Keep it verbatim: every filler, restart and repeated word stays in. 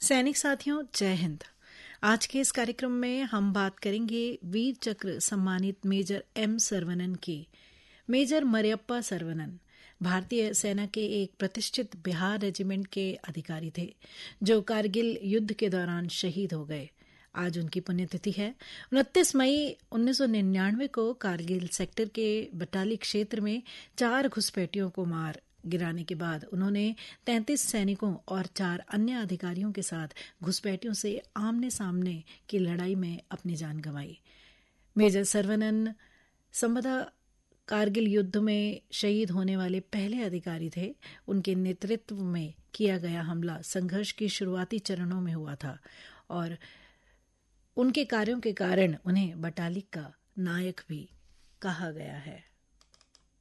सैनिक साथियों, जय हिंद। आज के इस कार्यक्रम में हम बात करेंगे वीर चक्र सम्मानित मेजर एम सरवनन की। मेजर मरियप्पा सरवनन भारतीय सेना के एक प्रतिष्ठित बिहार रेजिमेंट के अधिकारी थे जो कारगिल युद्ध के दौरान शहीद हो गए। आज उनकी पुण्यतिथि है। उनतीस मई उन्नीस सौ निन्यानवे को कारगिल सेक्टर के बटाली क्षेत्र में चार घुसपैठियों को मार गिराने के बाद उन्होंने तैंतीस सैनिकों और चार अन्य अधिकारियों के साथ घुसपैठियों से आमने सामने की लड़ाई में अपनी जान गंवाई। मेजर सरवनन संभवतः कारगिल युद्ध में शहीद होने वाले पहले अधिकारी थे। उनके नेतृत्व में किया गया हमला संघर्ष के शुरुआती चरणों में हुआ था और उनके कार्यों के कारण उन्हें बटालिक का नायक भी कहा गया है।